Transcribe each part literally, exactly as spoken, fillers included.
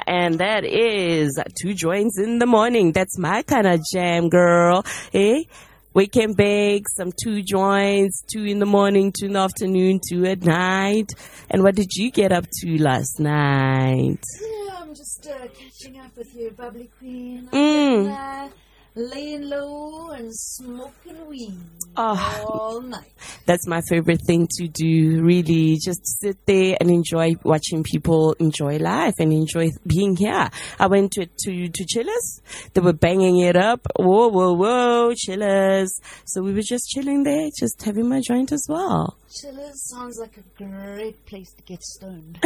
and that is Two Joints in the Morning. That's my kind of jam, girl. Eh? Wake and bake, some two joints, two in the morning, two in the afternoon, two at night. And what did you get up to last night? Yeah, I'm just uh, catching up with you, bubbly queen. Mm. Uh, laying low and smoking weed Oh, all night. that's my favorite thing to do, really. Just sit there and enjoy watching people enjoy life and enjoy being here. I went to to, to Chillers. They were banging it up. Whoa, whoa, whoa, Chillers. So we were just chilling there, just having my joint as well. Chillers sounds like a great place to get stoned.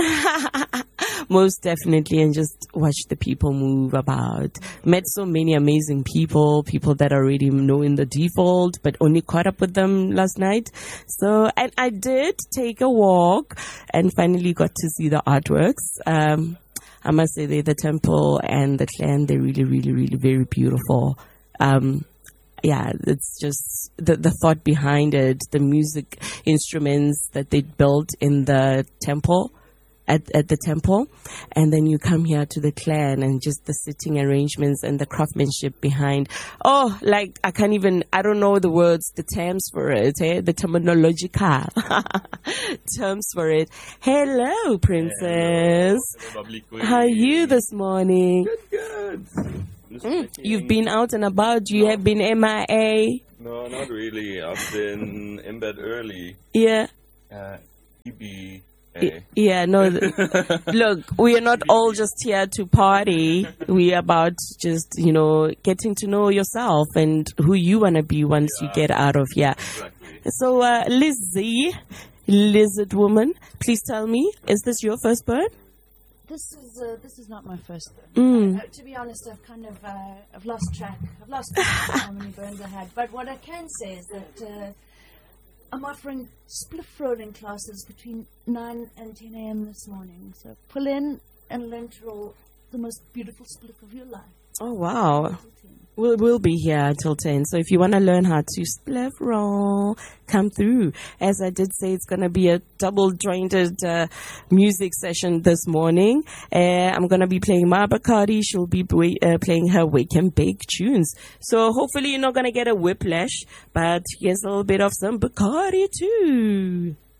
Most definitely, and just watch the people move about. Met so many amazing people, people that already know in the default, but only caught up with them last night. So, and I did take a walk and finally got to see the artworks. Um, I must say they, the temple and the clan, they're really, really, really very beautiful. Um, yeah, it's just the, the thought behind it, the music instruments that they built in the temple. At, at the temple, and then you come here to the clan and just the sitting arrangements and the craftsmanship behind. Oh, like I can't even, I don't know the words, the terms for it, eh? The terminological terms for it. Hello, princess. Hello, lovely queen. How are you this morning? Good, good. Just Mm, checking. you've been out and about. You have been M I A. No, not really. I've been in bed early. Yeah. Uh, E B Y- A. Yeah, no, th- look, we are not all just here to party. We are about just, you know, getting to know yourself and who you want to be once you Yeah. get out of here. Exactly. So, uh, Lizzie, lizard woman, please tell me, is this your first bird? This is uh, this is not my first burn. Mm. Uh, to be honest, I've kind of uh, I've lost track. I've lost track of how many burns I had. But what I can say is that uh, I'm offering spliff rolling classes between nine and ten a m this morning. So pull in and learn to roll the most beautiful spliff of your life. Oh, wow. Until ten. We'll, we'll be here until ten. So if you want to learn how to spliff roll, come through. As I did say, it's going to be a double jointed uh, music session this morning. Uh, I'm going to be playing Ma Bacardi. She'll be uh, playing her Wake and Bake tunes. So hopefully you're not going to get a whiplash, but here's a little bit of some Bacardi too.